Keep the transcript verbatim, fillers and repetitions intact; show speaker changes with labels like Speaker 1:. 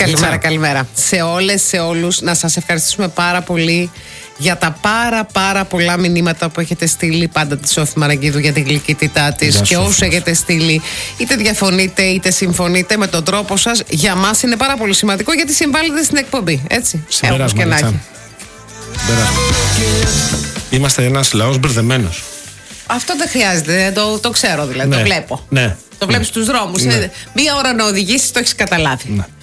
Speaker 1: Καλημέρα, καλημέρα. Σε όλες, σε όλους, να σας ευχαριστήσουμε πάρα πολύ για τα πάρα πάρα πολλά μηνύματα που έχετε στείλει πάντα τη Σόφη Μαραγκίδου για την γλυκύτητά της. Και όσους έχετε στείλει, είτε διαφωνείτε είτε συμφωνείτε με τον τρόπο σας, για μας είναι πάρα πολύ σημαντικό γιατί συμβάλλετε στην εκπομπή. Έτσι. Όπως και να έχει.
Speaker 2: Είμαστε ένας λαός μπερδεμένος.
Speaker 1: Αυτό δεν χρειάζεται, το, το ξέρω δηλαδή, ναι. Το βλέπω.
Speaker 2: Ναι.
Speaker 1: Το βλέπεις στους δρόμους.
Speaker 2: Ναι.
Speaker 1: Μία ώρα να οδηγήσεις, το έχεις καταλάβει.
Speaker 2: Ναι.